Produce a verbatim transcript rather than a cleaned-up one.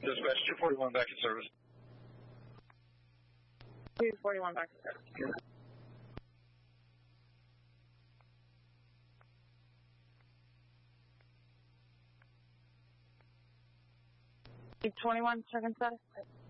Dispatch two forty-one back in service. two forty-one back in service. two twenty-one, second status.